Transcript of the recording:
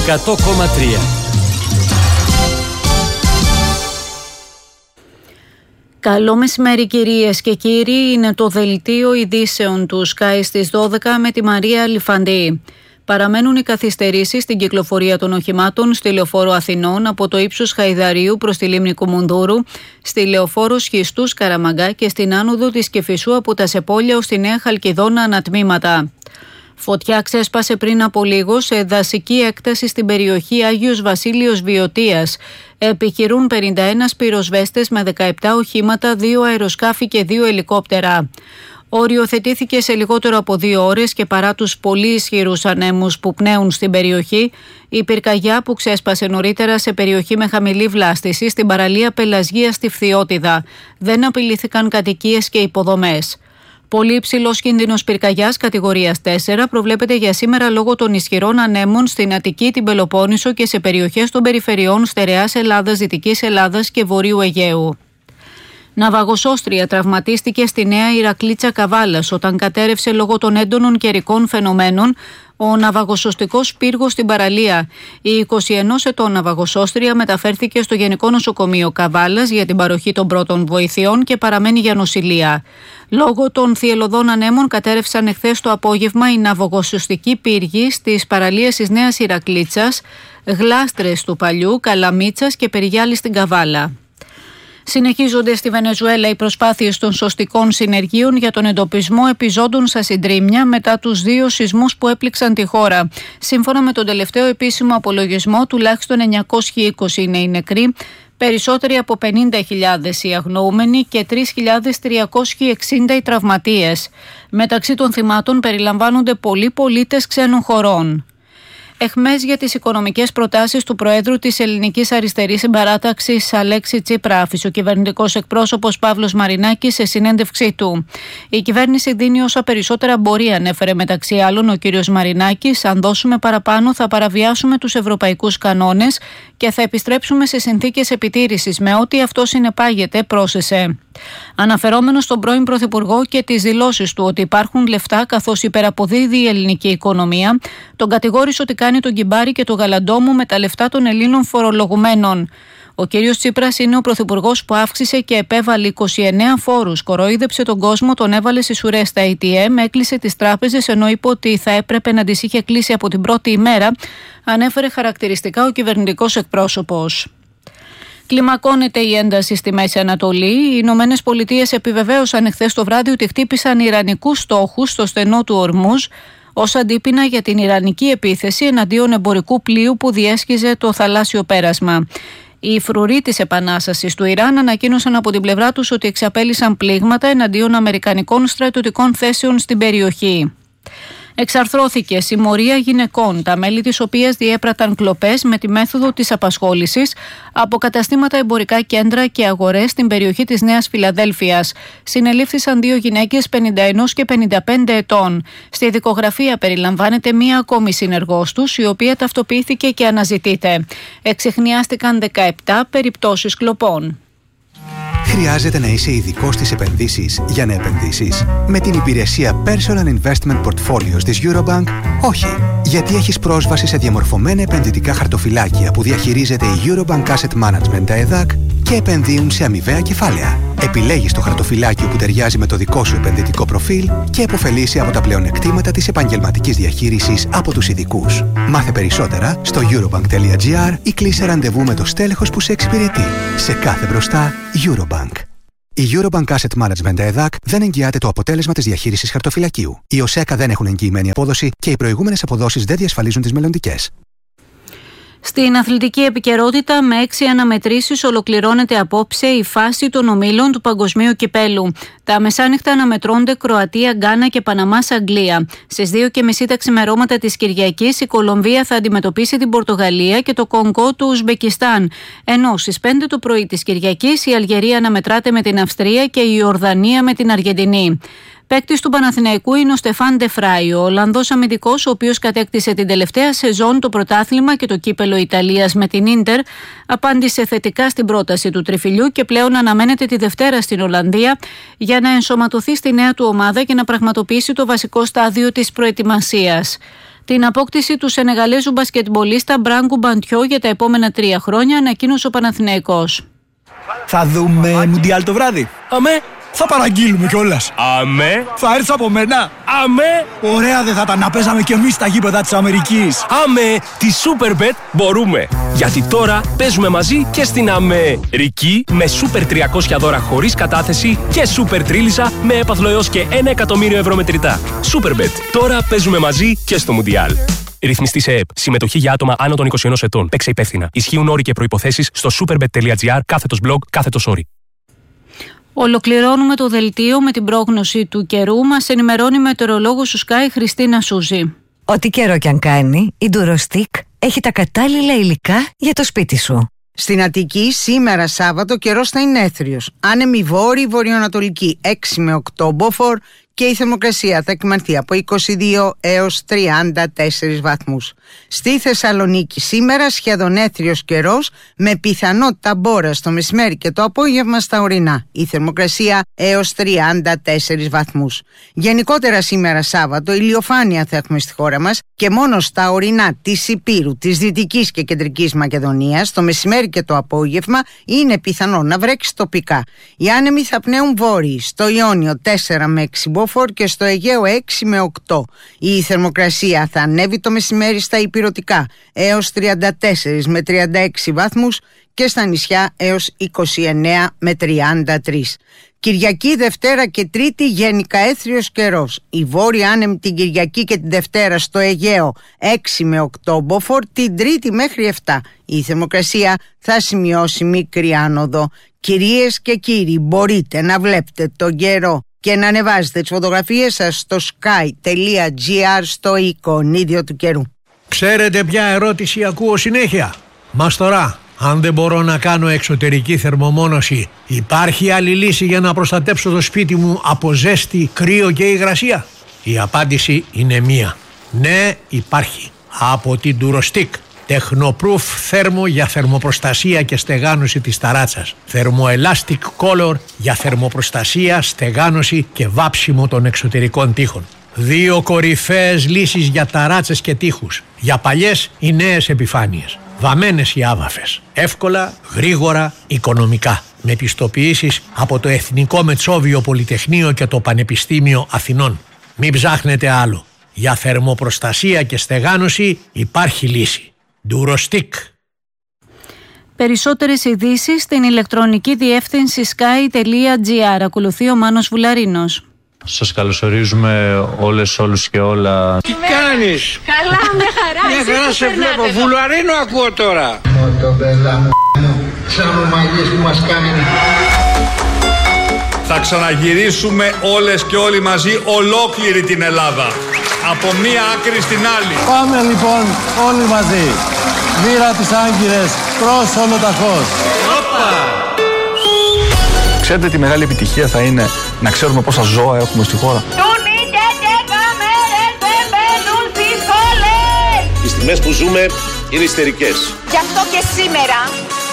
100,3. Καλό μεσημέρι κυρίες και κύριοι, είναι το δελτίο ειδήσεων του Sky στις 12 με τη Μαρία Αλιφαντή. Παραμένουν οι καθυστερήσεις στην κυκλοφορία των οχημάτων στη Λεωφόρο Αθηνών από το ύψος Χαϊδαρίου προς τη λίμνη Κουμουνδούρου, στη Λεωφόρο Σχιστούς Καραμαγκά και στην άνοδο της Κηφισού από τα Σεπόλια ως τη Νέα Χαλκιδόνα ανατμήματα. Φωτιά ξέσπασε πριν από λίγο σε δασική έκταση στην περιοχή Άγιος Βασίλειος Βιωτίας. Επιχειρούν 51 πυροσβέστες με 17 οχήματα, 2 αεροσκάφη και 2 ελικόπτερα. Οριοθετήθηκε σε λιγότερο από 2 ώρες και παρά τους πολύ ισχυρούς ανέμους που πνέουν στην περιοχή, η πυρκαγιά που ξέσπασε νωρίτερα σε περιοχή με χαμηλή βλάστηση στην παραλία Πελασγία στη Φθιώτιδα. Δεν απειλήθηκαν κατοικίες και υποδομές. Πολύ υψηλός κίνδυνος πυρκαγιάς κατηγορίας 4 προβλέπεται για σήμερα λόγω των ισχυρών ανέμων στην Αττική, την Πελοπόννησο και σε περιοχές των περιφερειών Στερεάς Ελλάδας, Δυτικής Ελλάδας και Βορείου Αιγαίου. Ναυαγοσώστρια τραυματίστηκε στη Νέα Ηρακλήτσα Καβάλας όταν κατέρευσε λόγω των έντονων καιρικών φαινομένων ο ναυαγοσωστικός πύργος στην παραλία. Η 21 ετών ναυαγοσώστρια μεταφέρθηκε στο Γενικό Νοσοκομείο Καβάλας για την παροχή των πρώτων βοηθειών και παραμένει για νοσηλεία. Λόγω των θυελλωδών ανέμων κατέρευσαν εχθές το απόγευμα οι ναυαγοσωστικοί πύργοι στις παραλίες της Νέας Ηρακλήτσας, Γλάστρες του Παλιού, Καλαμίτσας και Περιγιάλης στην Καβάλα. Συνεχίζονται στη Βενεζουέλα οι προσπάθειες των σωστικών συνεργείων για τον εντοπισμό επιζώντων στα συντρίμμια μετά τους 2 σεισμούς που έπληξαν τη χώρα. Σύμφωνα με τον τελευταίο επίσημο απολογισμό, τουλάχιστον 920 είναι οι νεκροί, περισσότεροι από 50.000 οι αγνοούμενοι και 3.360 οι τραυματίες. Μεταξύ των θυμάτων περιλαμβάνονται πολλοί πολίτες ξένων χωρών. Εχμές για τις οικονομικές προτάσεις του Προέδρου της Ελληνικής Αριστερής Συμπαράταξης Αλέξη Τσίπρα, άφησε ο κυβερνητικός εκπρόσωπος Παύλος Μαρινάκης σε συνέντευξή του. Η κυβέρνηση δίνει όσα περισσότερα μπορεί, ανέφερε μεταξύ άλλων ο κ. Μαρινάκης. Αν δώσουμε παραπάνω, θα παραβιάσουμε τους ευρωπαϊκούς κανόνες και θα επιστρέψουμε σε συνθήκες επιτήρησης με ό,τι αυτό συνεπάγεται, πρόσθεσε. Αναφερόμενος στον πρώην Πρωθυπουργό και τις δηλώσεις του ότι υπάρχουν λεφτά καθώς υπεραποδίδει η ελληνική οικονομία, τον κατηγόρησε ότι κάνει τον κυμπάρι και το γαλαντόμου με τα λεφτά των Ελλήνων φορολογουμένων. Ο κύριος Τσίπρας είναι ο πρωθυπουργός που αύξησε και επέβαλε 29 φόρους, κοροϊδέψε τον κόσμο, τον έβαλε στις ουρές στα ATM, έκλεισε τις τράπεζες ενώ είπε ότι θα έπρεπε να τις είχε κλείσει από την πρώτη ημέρα, ανέφερε χαρακτηριστικά ο κυβερνητικός εκπρόσωπος. Κλιμακώνεται η ένταση στη Μέση Ανατολή. Οι Ηνωμένες Πολιτείες επιβεβαίωσαν εχθές το βράδυ ότι χτύπησαν ιρανικούς στόχους στο στενό του Ορμούζ ως αντίπεινα για την ιρανική επίθεση εναντίον εμπορικού πλοίου που διέσχιζε το θαλάσσιο πέρασμα. Οι φρουροί της Επανάστασης του Ιράν ανακοίνωσαν από την πλευρά τους ότι εξαπέλυσαν πλήγματα εναντίον αμερικανικών στρατιωτικών θέσεων στην περιοχή. Εξαρθρώθηκε συμμορία γυναικών, τα μέλη της οποίας διέπραταν κλοπές με τη μέθοδο της απασχόλησης από καταστήματα, εμπορικά κέντρα και αγορές στην περιοχή της Νέας Φιλαδέλφειας. Συνελήφθησαν 2 γυναίκες 51 και 55 ετών. Στη δικογραφία περιλαμβάνεται μία ακόμη συνεργός τους, η οποία ταυτοποιήθηκε και αναζητείται. Εξεχνιάστηκαν 17 περιπτώσεις κλοπών. Χρειάζεται να είσαι ειδικός στις επενδύσεις για να επενδύσεις? Με την υπηρεσία Personal Investment Portfolios της Eurobank, όχι. Γιατί έχεις πρόσβαση σε διαμορφωμένα επενδυτικά χαρτοφυλάκια που διαχειρίζεται η Eurobank Asset Management ΕΔΑΚ και επενδύουν σε αμοιβαία κεφάλαια. Επιλέγεις το χαρτοφυλάκιο που ταιριάζει με το δικό σου επενδυτικό προφίλ και επωφελείσαι από τα πλεονεκτήματα της επαγγελματικής διαχείρισης από τους ειδικούς. Μάθε περισσότερα στο eurobank.gr ή κλείσε ραντεβού με το στέλεχος που σε εξυπηρετεί. Σε κάθε μπροστά, Eurobank. Η Eurobank Asset Management ΕΔΑΚ δεν εγγυάται το αποτέλεσμα της διαχείρισης χαρτοφυλακίου. Οι ΟΣΕΚΑ δεν έχουν εγγυημένη απόδοση και οι προηγούμενες αποδόσεις δεν διασφαλίζουν τις μελλοντικές. Στην αθλητική επικαιρότητα, με 6 αναμετρήσεις ολοκληρώνεται απόψε η φάση των ομίλων του Παγκοσμίου Κυπέλου. Τα μεσάνυχτα αναμετρώνται Κροατία, Γκάνα και Παναμάς, Αγγλία. Στις 2:30 τα ξημερώματα της Κυριακής η Κολομβία θα αντιμετωπίσει την Πορτογαλία και το Κονγκό του Ουσμπεκιστάν. Ενώ στις 5 το πρωί της Κυριακής η Αλγερία αναμετράται με την Αυστρία και η Ιορδανία με την Αργεντινή. Παίκτης του Παναθηναϊκού είναι ο Στεφάν Ντεφράι, ο Ολλανδός αμυντικός, ο οποίος κατέκτησε την τελευταία σεζόν το πρωτάθλημα και το κύπελο Ιταλίας με την Ίντερ, απάντησε θετικά στην πρόταση του τριφυλιού και πλέον αναμένεται τη Δευτέρα στην Ολλανδία για να ενσωματωθεί στη νέα του ομάδα και να πραγματοποιήσει το βασικό στάδιο της προετοιμασίας. Την απόκτηση του Σενεγαλέζου μπασκετμπολίστα Μπράγκου Μπαντιό για τα επόμενα 3 χρόνια ανακοίνωσε ο Παναθηναϊκός. Θα δούμε Μουντιάλ το βράδυ. Αμέ. Θα παραγγείλουμε κιόλας. Αμέ. Θα έρθει από μένα. Αμέ. Ωραία δεν θα ήταν να παίζαμε κι εμείς στα γήπεδα της Αμερικής. Αμέ. Τη Superbet μπορούμε. Γιατί τώρα παίζουμε μαζί και στην Αμερική με Super 300 δώρα χωρίς κατάθεση και Super Τρίλισσα με έπαθλο έως και 1 εκατομμύριο ευρώ μετρητά. Superbet. Τώρα παίζουμε μαζί και στο Μουντιάλ. Ρυθμιστή σε ΕΕΠ. Συμμετοχή για άτομα άνω των 21 ετών. Παίξε υπεύθυνα. Ισχύουν όροι και προϋποθέσεις στο superbet.gr/blog/όροι. Ολοκληρώνουμε το δελτίο με την πρόγνωση του καιρού. Μας ενημερώνει η μετεωρολόγος του Sky Χριστίνα Σούζη. Ό,τι καιρό κι αν κάνει, η Durostick έχει τα κατάλληλα υλικά για το σπίτι σου. Στην Αττική σήμερα Σάββατο καιρός θα είναι έθριος. Άνεμη βόρειη βορειοανατολική 6 με 8 μποφόρ και η θερμοκρασία θα εκμανθεί από 22 έως 34 βαθμούς. Στη Θεσσαλονίκη σήμερα σχεδόν έθριος καιρός με πιθανότητα μπόρας το μεσημέρι και το απόγευμα στα ορεινά. Η θερμοκρασία έως 34 βαθμούς. Γενικότερα σήμερα Σάββατο ηλιοφάνεια θα έχουμε στη χώρα μας και μόνο στα ορεινά της Ηπείρου, της Δυτικής και Κεντρικής Μακεδονίας το μεσημέρι και το απόγευμα είναι πιθανό να βρέξει τοπικά. Οι άνεμοι θα πνέουν βόρειοι, στο Ιόνιο 4 με 6 μποφόρ και στο Αιγαίο 6 με 8. Η θερμοκρασία θα ανέβει το μεσημέρι στα υπηρωτικά έως 34 με 36 βαθμούς και στα νησιά έως 29 με 33. Κυριακή, Δευτέρα και Τρίτη γενικά έθριος καιρός. Η βόρεια άνεμη την Κυριακή και την Δευτέρα στο Αιγαίο 6 με 8 μποφόρ, την Τρίτη μέχρι 7. Η θερμοκρασία θα σημειώσει μικρή άνοδο. Κυρίες και κύριοι, μπορείτε να βλέπετε τον καιρό και να ανεβάζετε τις φωτογραφίες σας στο sky.gr στο εικονίδιο του καιρού. Ξέρετε ποια ερώτηση ακούω συνέχεια? Μαστορά, αν δεν μπορώ να κάνω εξωτερική θερμομόνωση, υπάρχει άλλη λύση για να προστατέψω το σπίτι μου από ζέστη, κρύο και υγρασία? Η απάντηση είναι μία. Ναι, υπάρχει. Από την Durostick. Technoproof θέρμο για θερμοπροστασία και στεγάνωση της ταράτσας. Thermoelastic Color για θερμοπροστασία, στεγάνωση και βάψιμο των εξωτερικών τοίχων. 2 κορυφαίες λύσεις για ταράτσες και τοίχους. Για παλιές ή νέες επιφάνειες. Βαμμένες οι άβαφες. Εύκολα, γρήγορα, οικονομικά. Με πιστοποιήσεις από το Εθνικό Μετσόβιο Πολυτεχνείο και το Πανεπιστήμιο Αθηνών. Μην ψάχνετε άλλο. Για θερμοπροστασία και στεγάνωση υπάρχει λύση. Durostick. Περισσότερες ειδήσεις στην ηλεκτρονική διεύθυνση sky.gr. Ακολουθεί ο Μάνος Βουλαρίνος. Σας καλωσορίζουμε όλους και όλα. Τι κάνεις? Καλά, μια χαρά. Μια χαρά σε βλέπω. Βουλαρίνο ακούω τώρα. Το μπέλα μου, σαν μαλλιές που μας κάνουν. Θα ξαναγυρίσουμε όλες και όλοι μαζί ολόκληρη την Ελλάδα. Από μία άκρη στην άλλη. Πάμε λοιπόν όλοι μαζί. Μοίρα τις Άγκυρες προς Ολοταχώς. Ξέρετε τι μεγάλη επιτυχία θα είναι να ξέρουμε πόσα ζώα έχουμε στη χώρα? Οι στιγμές που ζούμε είναι ιστερικές. Γι' αυτό και σήμερα